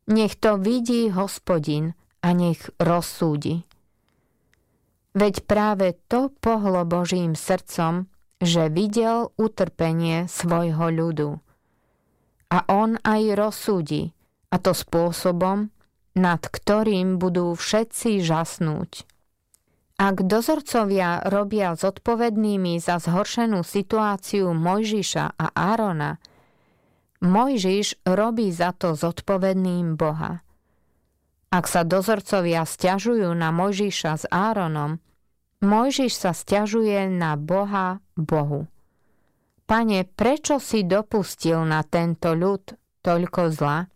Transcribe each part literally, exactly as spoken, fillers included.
Nech to vidí Hospodin a nech rozsúdi. Veď práve to pohlo Božím srdcom, že videl utrpenie svojho ľudu. A on aj rozsúdi, a to spôsobom, nad ktorým budú všetci žasnúť. Ak dozorcovia robia zodpovednými za zhoršenú situáciu Mojžiša a Árona, Mojžiš robí za to zodpovedným Boha. Ak sa dozorcovia sťažujú na Mojžiša s Áronom, Mojžiš sa sťažuje na Boha Bohu. Pane, prečo si dopustil na tento ľud toľko zla?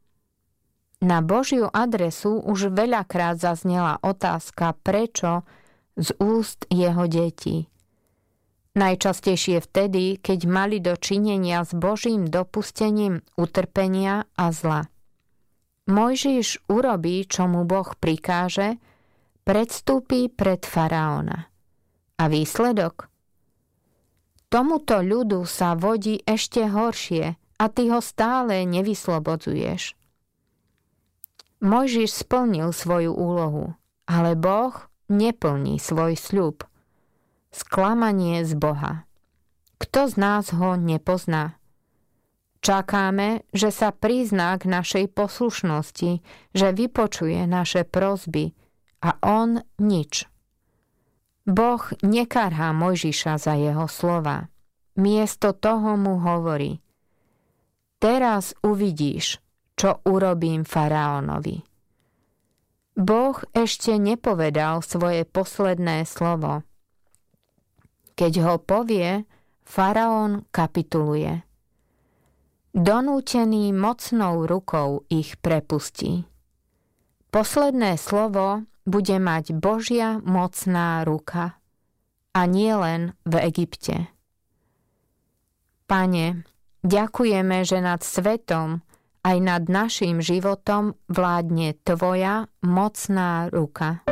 Na Božiu adresu už veľakrát zaznela otázka prečo z úst jeho detí. Najčastejšie vtedy, keď mali do činenia s Božím dopustením utrpenia a zla. Mojžiš urobí, čo mu Boh prikáže, predstúpi pred faraóna. A výsledok? Tomuto ľudu sa vodí ešte horšie a ty ho stále nevyslobodzuješ. Mojžiš splnil svoju úlohu, ale Boh neplní svoj sľub. Sklamanie z Boha. Kto z nás ho nepozná? Čakáme, že sa prizná k našej poslušnosti, že vypočuje naše prosby a on nič. Boh nekarhá Mojžiša za jeho slova. Miesto toho mu hovorí: teraz uvidíš, čo urobím faraónovi. Boh ešte nepovedal svoje posledné slovo. Keď ho povie, faraón kapituluje. Donútený mocnou rukou ich prepustí. Posledné slovo bude mať Božia mocná ruka a nie len v Egypte. Pane, ďakujeme, že nad svetom aj nad naším životom vládne Tvoja mocná ruka.